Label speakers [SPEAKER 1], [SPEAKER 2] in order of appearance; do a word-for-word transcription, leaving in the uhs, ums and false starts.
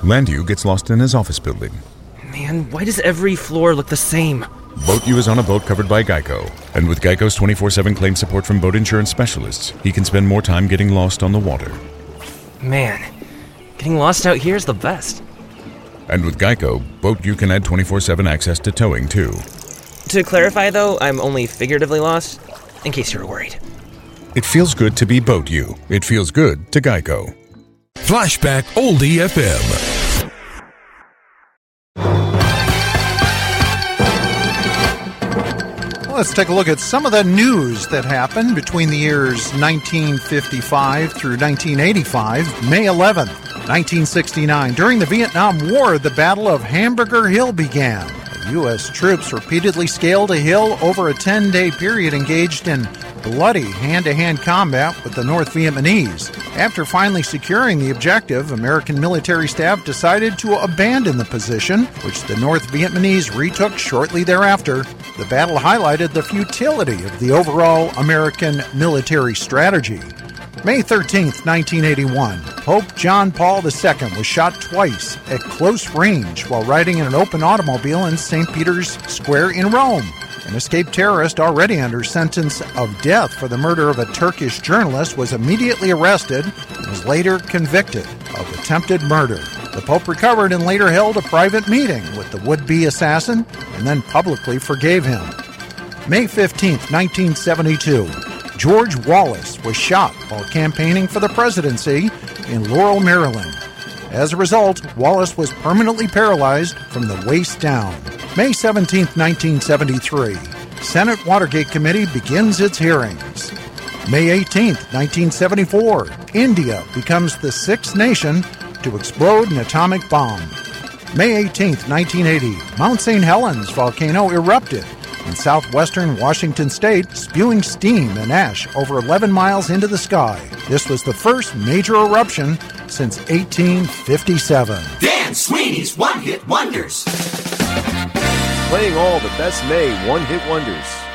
[SPEAKER 1] Landu gets lost in his office building.
[SPEAKER 2] Man, why does every floor look the same?
[SPEAKER 1] Boat U is on a boat covered by Geico. And with Geico's twenty-four seven claim support from boat insurance specialists, he can spend more time getting lost on the water.
[SPEAKER 2] Man, getting lost out here is the best.
[SPEAKER 1] And with Geico, Boat U can add twenty-four seven access to towing, too.
[SPEAKER 2] To clarify, though, I'm only figuratively lost, in case you were worried.
[SPEAKER 1] It feels good to be Boat U. It feels good to Geico.
[SPEAKER 3] Flashback Oldie F M.
[SPEAKER 4] Let's take a look at some of the news that happened between the years nineteen fifty-five through nineteen eighty-five. May eleventh, nineteen sixty-nine. During the Vietnam War, the Battle of Hamburger Hill began. U S troops repeatedly scaled a hill over a ten-day period, engaged in bloody hand-to-hand combat with the North Vietnamese. After finally securing the objective, American military staff decided to abandon the position, which the North Vietnamese retook shortly thereafter. The battle highlighted the futility of the overall American military strategy. May thirteenth, nineteen eighty-one, Pope John Paul the Second was shot twice at close range while riding in an open automobile in Saint Peter's Square in Rome. An escaped terrorist already under sentence of death for the murder of a Turkish journalist was immediately arrested and was later convicted of attempted murder. The Pope recovered and later held a private meeting with the would-be assassin and then publicly forgave him. May fifteenth, nineteen seventy-two, George Wallace was shot while campaigning for the presidency in Laurel, Maryland. As a result, Wallace was permanently paralyzed from the waist down. May seventeenth, nineteen seventy-three, Senate Watergate Committee begins its hearings. May eighteenth, nineteen seventy-four, India becomes the sixth nation to explode an atomic bomb. May eighteenth, nineteen eighty, Mount Saint Helens volcano erupted in southwestern Washington state, spewing steam and ash over eleven miles into the sky. This was the first major eruption since eighteen fifty-seven.
[SPEAKER 5] Dan Sweeney's One Hit Wonders.
[SPEAKER 6] Playing all the best May one-hit wonders.